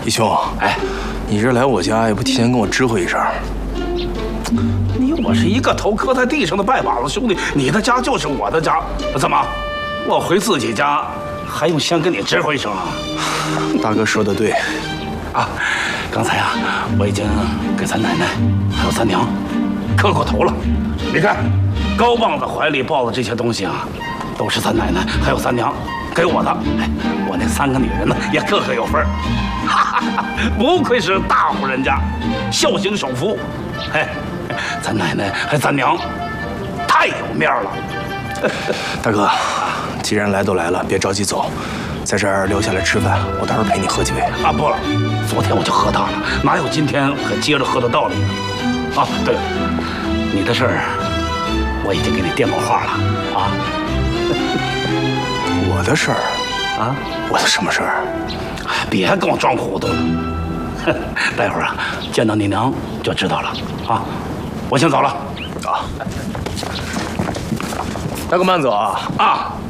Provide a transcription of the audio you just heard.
义兄，哎，你这来我家也不提前跟我知会一声。 我是一个头磕在地上的拜把子兄弟，你的家就是我的家，怎么？我回自己家还用先跟你知会一声啊？ 大哥说的对， 啊，刚才啊，我已经给咱奶奶还有咱娘磕过头了。你看，高棒子怀里抱的这些东西啊，都是咱奶奶还有咱娘给我的。哎，我那3个女人呢，也个个有份儿。不愧是大户人家，孝行守福。哎，咱奶奶还咱娘太有面了。 大哥，既然来都来了，别着急走，在这儿留下来吃饭，我到时候陪你喝几杯。 啊，不了，昨天我就喝大了，哪有今天可接着喝的道理呢？啊，对了，你的事儿我已经给你电过话了啊。 我的事儿啊？ 我的什么事儿？ 别跟我装糊涂了。待会儿啊，见到你娘就知道了啊。我先走了。 啊，大哥慢走啊。 啊。